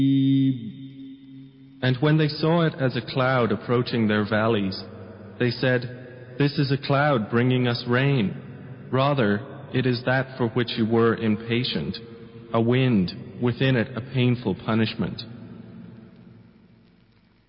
And when they saw it as a cloud approaching their valleys, they said, "This is a cloud bringing us rain. Rather, it is that for which you were impatient, a wind, within it a painful punishment."